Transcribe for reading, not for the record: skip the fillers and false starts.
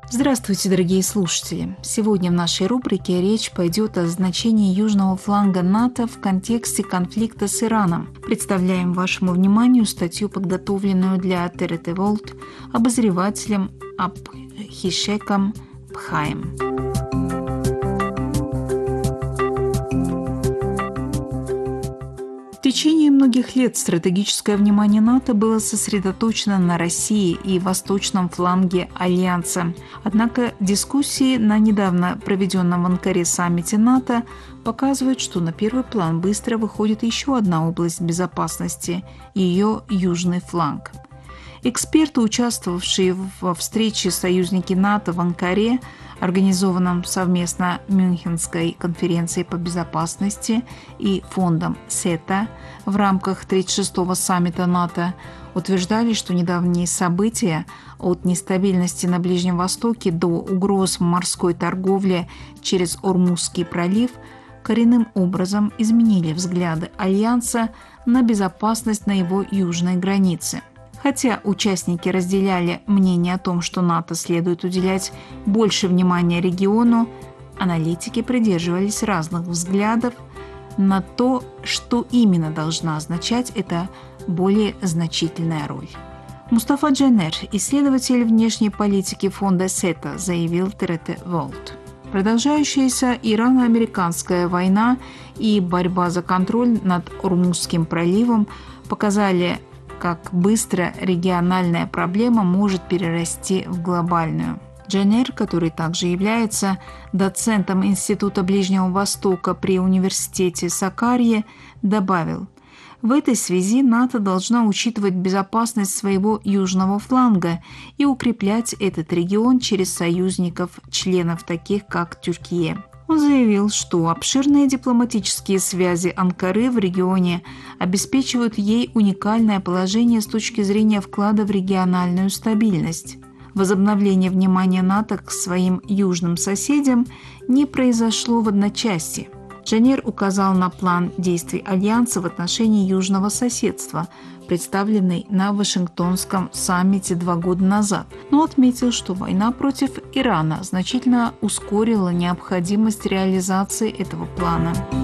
Здравствуйте, дорогие слушатели! Сегодня в нашей рубрике речь пойдет о значении южного фланга НАТО в контексте конфликта с Ираном. Представляем вашему вниманию статью, подготовленную для ТРТ Волт обозревателем Абхишеком Пхаем. В течение многих лет стратегическое внимание НАТО было сосредоточено на России и восточном фланге Альянса. Однако дискуссии на недавно проведенном в Анкаре саммите НАТО показывают, что на первый план быстро выходит еще одна область безопасности – ее южный фланг. Эксперты, участвовавшие во встрече союзники НАТО в Анкаре, организованном совместно Мюнхенской конференцией по безопасности и фондом СЕТА в рамках 36-го саммита НАТО, утверждали, что недавние события от нестабильности на Ближнем Востоке до угроз в морской торговле через Ормузский пролив коренным образом изменили взгляды Альянса на безопасность на его южной границе. Хотя участники разделяли мнение о том, что НАТО следует уделять больше внимания региону, аналитики придерживались разных взглядов на то, что именно должна означать эта более значительная роль. Мустафа Джанер, исследователь внешней политики фонда СЕТА, заявил ТРТ Волт. Продолжающаяся ирано-американская война и борьба за контроль над Ормузским проливом показали, как быстро региональная проблема может перерасти в глобальную. Джанер, который также является доцентом Института Ближнего Востока при университете Сакарье, добавил: в этой связи НАТО должна учитывать безопасность своего южного фланга и укреплять этот регион через союзников, членов таких как Турция. Он заявил, что обширные дипломатические связи Анкары в регионе обеспечивают ей уникальное положение с точки зрения вклада в региональную стабильность. Возобновление внимания НАТО к своим южным соседям не произошло в одночасье. Джанер указал на план действий Альянса в отношении южного соседства, представленный на Вашингтонском саммите 2 года назад, но отметил, что война против Ирана значительно ускорила необходимость реализации этого плана.